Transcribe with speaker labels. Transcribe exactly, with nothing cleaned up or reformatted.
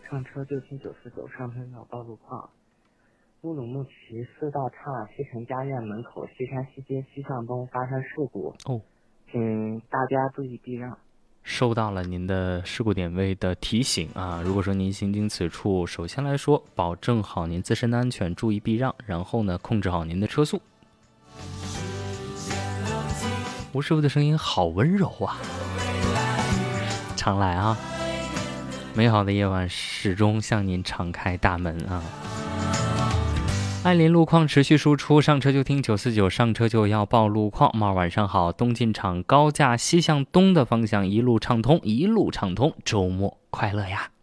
Speaker 1: 上车就听九四九，上车要报路况。乌鲁木齐四道岔西城家苑门口西山西街西向东发生事故，
Speaker 2: 哦，
Speaker 1: 请大家注意避让。
Speaker 2: 收到了您的事故点位的提醒啊！如果说您行经此处，首先来说，保证好您自身的安全，注意避让，然后呢，控制好您的车速。吴师傅的声音好温柔啊，常来啊！美好的夜晚始终向您敞开大门啊！爱林路况持续输出，上车就听九四九，上车就要报路况。猫儿晚上好，东进场高架西向东的方向一路畅通，一路畅通，周末快乐呀！